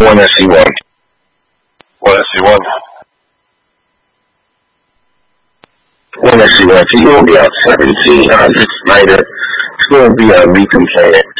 One SC1. One SC1. One SC1. So you will be out 1700 Snyder. It's going to be a recomplaint.